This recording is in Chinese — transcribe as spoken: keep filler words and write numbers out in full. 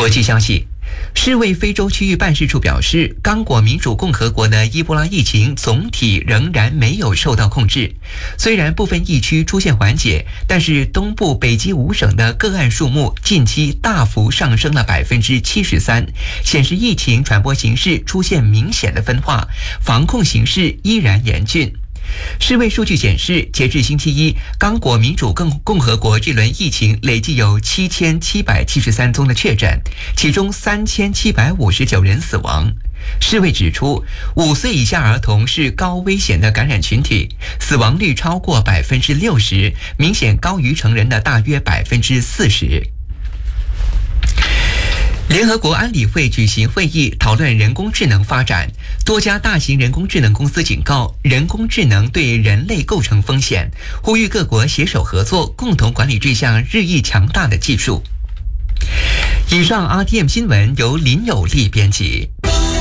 国际消息，世卫非洲区域办事处表示，刚果民主共和国的伊波拉疫情总体仍然没有受到控制。虽然部分疫区出现缓解，但是东部北基五省的个案数目近期大幅上升了百分之七十三，显示疫情传播形势出现明显的分化，防控形势依然严峻。世卫数据显示，截至星期一，刚果民主共共和国这轮疫情累计有七千七百七十三宗的确诊，其中三千七百五十九人死亡。世卫指出，五岁以下儿童是高危险的感染群体，死亡率超过百分之六十，明显高于成人的大约百分之四十。联合国安理会举行会议讨论人工智能发展，多家大型人工智能公司警告人工智能对人类构成风险，呼吁各国携手合作，共同管理这项日益强大的技术。以上 R T M 新闻由林有利编辑。